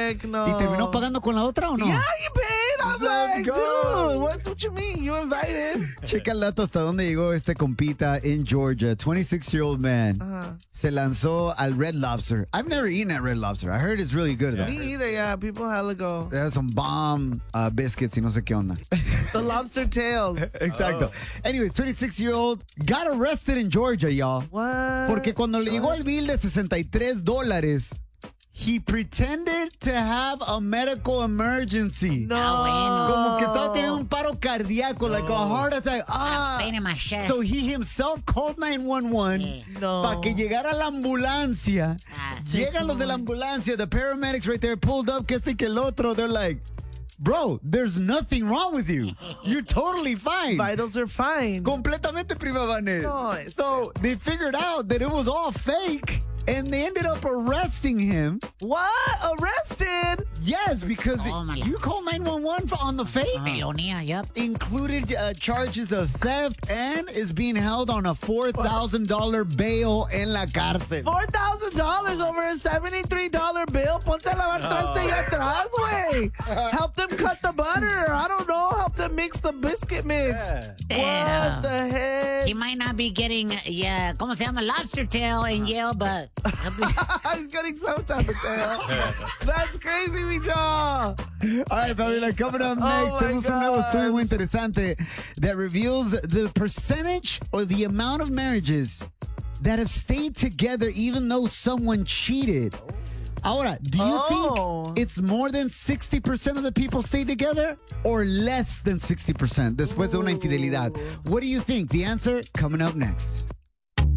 Heck no. ¿Y terminó pagando con la otra o no? Yeah, he paid. I'm Let's like, go. dude, what you mean? You invited? Checa el dato hasta dónde llegó este compita en Georgia. 26-year-old man. Se lanzó al Red Lobster. I've never eaten at Red Lobster. I heard it's really good though. Me either, yeah. People hella go. They have some bomb biscuits y no sé qué onda. The lobster tails. Exacto. Anyways, 26-year-old got arrested in Georgia, y'all. What? Porque cuando le llegó el bill de $63, he pretended to have a medical emergency. No. Como que estaba teniendo un paro cardíaco, like a heart attack. Pain in my chest. So he himself called 911 No. para que llegara la ambulancia. Llegan los de la ambulancia, the paramedics right there pulled up, que este y que el otro. They're like, bro, there's nothing wrong with you. You're totally fine. Vitals are fine. Completamente prima Vanet. No, So they figured out that it was all fake. And they ended up arresting him. What? Arrested? Yes, because Tómala. you call 911 on the fake. Pelonia, yep. Included charges of theft and is being held on a $4,000 bail en la cárcel. $4,000 over a $73 bill. Ponte a lavar traste y atrás, güey. Help them cut the butter. I don't know. Help them mix the biscuit mix. Damn. What the heck? He might not be getting, ¿cómo se llama? Lobster tail in jail, but He's getting some type of tail. That's crazy, mi chavo. All right, Fabiola, coming up Oh next, my tenemos un nuevo God. estudio muy interesante that reveals the percentage or the amount of marriages that have stayed together even though someone cheated. Ahora, do you think it's more than 60% of the people stay together or less than 60% después de una infidelidad? What do you think? The answer coming up next.